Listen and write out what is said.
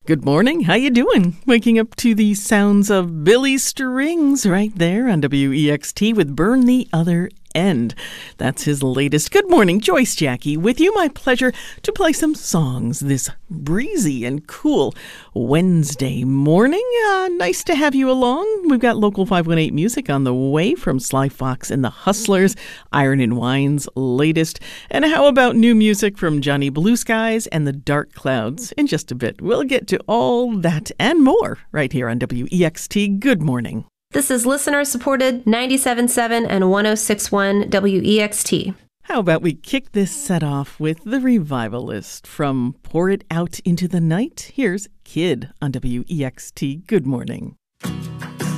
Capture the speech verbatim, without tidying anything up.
Good morning. How you doing? Waking up to the sounds of Billy Strings right there on W E X T with Burn the Other End. That's his latest. Good morning, Joyce Jackie with you. My pleasure to play some songs this breezy and cool Wednesday morning. Uh, nice to have you along. We've got Local five one eight music on the way from Sly Fox and the Hustlers, Iron and Wine's latest. And how about new music from Johnny Blue Skies and the Dark Clouds in just a bit. We'll get to all that and more right here on W E X T. Good morning. This is listener-supported ninety-seven point seven and one oh six point one W E X T. How about we kick this set off with The Revivalist from Pour It Out Into the Night? Here's Kid on W E X T. Good morning.